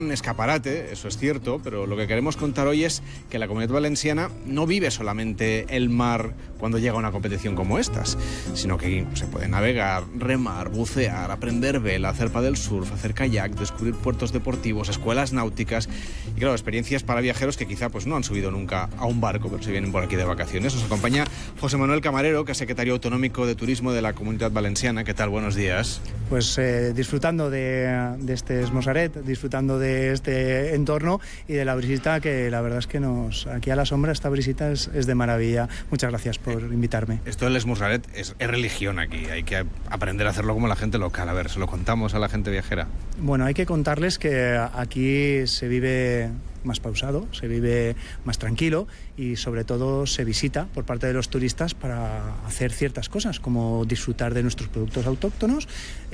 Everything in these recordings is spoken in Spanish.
Un escaparate, eso es cierto, pero lo que queremos contar hoy es que la Comunidad Valenciana no vive solamente el mar cuando llega una competición como estas, sino que se puede navegar, remar, bucear, aprender vela, hacer paddle surf, hacer kayak, descubrir puertos deportivos, escuelas náuticas y, claro, experiencias para viajeros que quizá pues no han subido nunca a un barco, pero se vienen por aquí de vacaciones. Nos acompaña José Manuel Camarero, que es secretario autonómico de Turismo de la Comunidad Valenciana. ¿Qué tal? Buenos días. Pues disfrutando de este Esmosaret, disfrutando de este entorno y de la brisita, que la verdad es que aquí a la sombra esta brisita es de maravilla. Muchas gracias por invitarme. Esto del Esmosaret es religión aquí, hay que aprender a hacerlo como la gente local. A ver, se lo contamos a la gente viajera. Bueno, hay que contarles que aquí se vive más pausado, se vive más tranquilo y sobre todo se visita por parte de los turistas para hacer ciertas cosas, como disfrutar de nuestros productos autóctonos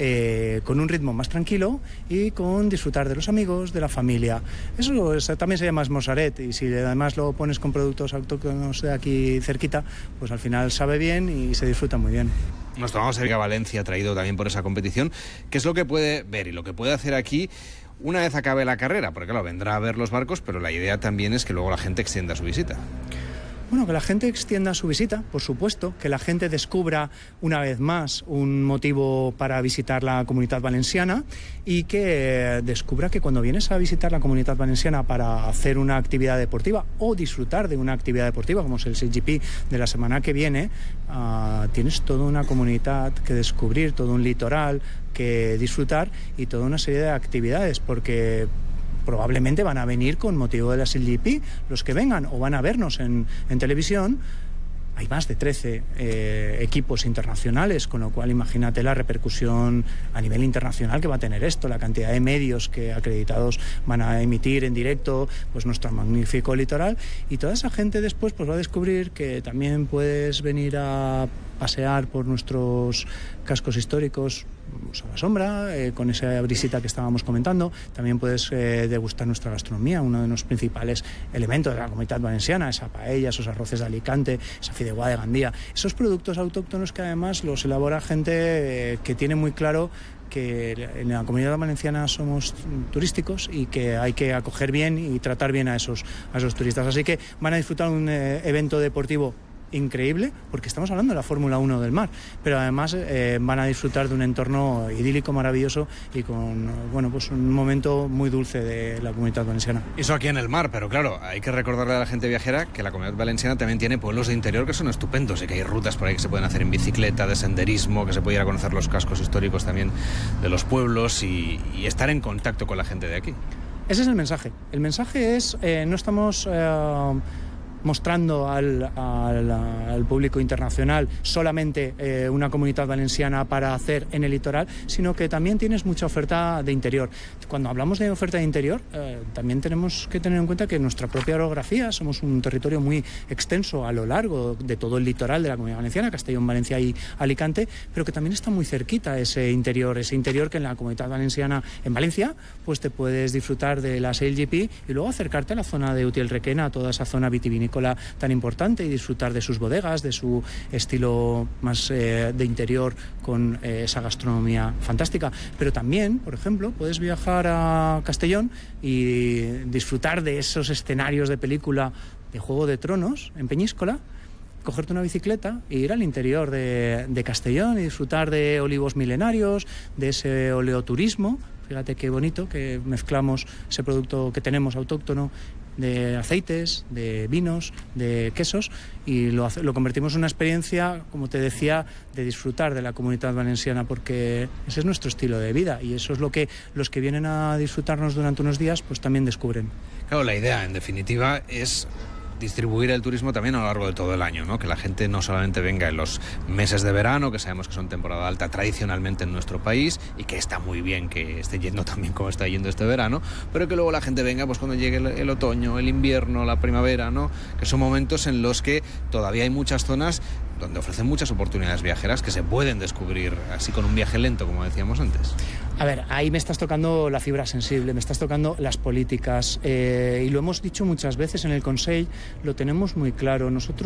con un ritmo más tranquilo y con disfrutar de los amigos, de la familia. Eso también se llama Esmosaret, y si además lo pones con productos autóctonos de aquí cerquita, pues al final sabe bien y se disfruta muy bien. Nos tomamos a Valencia, traído también por esa competición. ¿Qué es lo que puede ver y lo que puede hacer aquí una vez acabe la carrera? Porque claro, vendrá a ver los barcos, pero la idea también es que luego la gente extienda su visita. Bueno, que la gente extienda su visita, por supuesto, que la gente descubra una vez más un motivo para visitar la Comunidad Valenciana y que descubra que cuando vienes a visitar la Comunidad Valenciana para hacer una actividad deportiva o disfrutar de una actividad deportiva, como es el SailGP de la semana que viene, tienes toda una comunidad que descubrir, todo un litoral que disfrutar y toda una serie de actividades, porque probablemente van a venir con motivo de la SailGP los que vengan, o van a vernos en televisión. Hay más de 13 equipos internacionales, con lo cual imagínate la repercusión a nivel internacional que va a tener esto, la cantidad de medios que acreditados van a emitir en directo pues nuestro magnífico litoral, y toda esa gente después pues va a descubrir que también puedes venir a pasear por nuestros cascos históricos a la sombra, con esa brisita que estábamos comentando. También puedes degustar nuestra gastronomía, uno de los principales elementos de la Comunidad Valenciana, esa paella, esos arroces de Alicante, esa fideuà de Gandía, esos productos autóctonos que además los elabora gente que tiene muy claro que en la Comunidad Valenciana somos turísticos y que hay que acoger bien y tratar bien a esos turistas. Así que van a disfrutar un evento deportivo increíble, porque estamos hablando de la Fórmula 1 del mar, pero además van a disfrutar de un entorno idílico, maravilloso y con pues un momento muy dulce de la Comunidad Valenciana. Eso aquí en el mar, pero claro, hay que recordarle a la gente viajera que la Comunidad Valenciana también tiene pueblos de interior que son estupendos y que hay rutas por ahí que se pueden hacer en bicicleta, de senderismo, que se puede ir a conocer los cascos históricos también de los pueblos y estar en contacto con la gente de aquí. Ese es el mensaje. El mensaje es, no estamos mostrando al público internacional solamente una Comunidad Valenciana para hacer en el litoral, sino que también tienes mucha oferta de interior. Cuando hablamos de oferta de interior, también tenemos que tener en cuenta que nuestra propia orografía, somos un territorio muy extenso a lo largo de todo el litoral de la Comunidad Valenciana, Castellón, Valencia y Alicante, pero que también está muy cerquita ese interior que en la Comunidad Valenciana, en Valencia, pues te puedes disfrutar de la SailGP y luego acercarte a la zona de Utiel-Requena, a toda esa zona vitivinícola tan importante, y disfrutar de sus bodegas, de su estilo más de interior, con esa gastronomía fantástica. Pero también, por ejemplo, puedes viajar a Castellón y disfrutar de esos escenarios de película de Juego de Tronos en Peñíscola, cogerte una bicicleta e ir al interior de Castellón y disfrutar de olivos milenarios, de ese oleoturismo. Fíjate qué bonito que mezclamos ese producto que tenemos autóctono de aceites, de vinos, de quesos, y lo convertimos en una experiencia, como te decía, de disfrutar de la Comunidad Valenciana, porque ese es nuestro estilo de vida y eso es lo que los que vienen a disfrutarnos durante unos días pues también descubren. Claro, la idea en definitiva es distribuir el turismo también a lo largo de todo el año, ¿no? Que la gente no solamente venga en los meses de verano, que sabemos que son temporada alta tradicionalmente en nuestro país y que está muy bien que esté yendo también como está yendo este verano, pero que luego la gente venga pues cuando llegue el otoño, el invierno, la primavera, ¿no? Que son momentos en los que todavía hay muchas zonas donde ofrecen muchas oportunidades viajeras que se pueden descubrir así con un viaje lento, como decíamos antes. A ver, ahí me estás tocando la fibra sensible, me estás tocando las políticas, y lo hemos dicho muchas veces en el Consell, lo tenemos muy claro. Nosotros